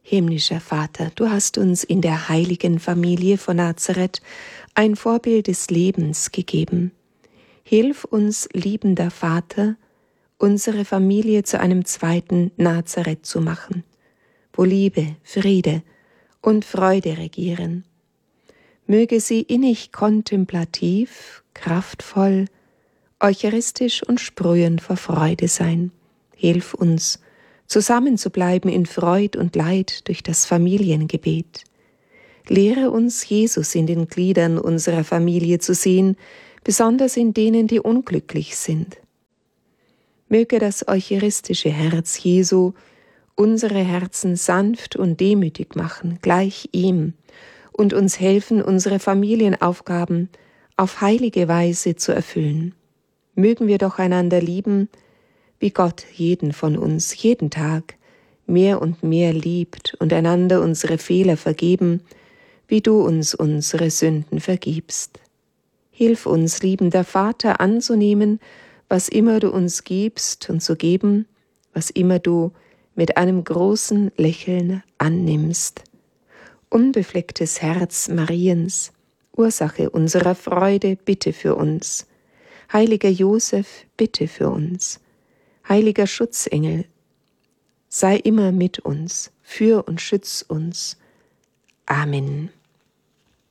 Himmlischer Vater, du hast uns in der heiligen Familie von Nazareth ein Vorbild des Lebens gegeben. Hilf uns, liebender Vater, unsere Familie zu einem zweiten Nazareth zu machen, wo Liebe, Friede und Freude regieren. Möge sie innig kontemplativ, kraftvoll, eucharistisch und sprühend vor Freude sein. Hilf uns, zusammen zu bleiben in Freud und Leid durch das Familiengebet. Lehre uns, Jesus in den Gliedern unserer Familie zu sehen, besonders in denen, die unglücklich sind. Möge das eucharistische Herz Jesu unsere Herzen sanft und demütig machen, gleich ihm, und uns helfen, unsere Familienaufgaben auf heilige Weise zu erfüllen. Mögen wir doch einander lieben, wie Gott jeden von uns jeden Tag mehr und mehr liebt und einander unsere Fehler vergeben, wie du uns unsere Sünden vergibst. Hilf uns, liebender Vater, anzunehmen, was immer du uns gibst, und zu geben, was immer du mit einem großen Lächeln annimmst. Unbeflecktes Herz Mariens, Ursache unserer Freude, bitte für uns. Heiliger Josef, bitte für uns. Heiliger Schutzengel, sei immer mit uns, führ und schütz uns. Amen.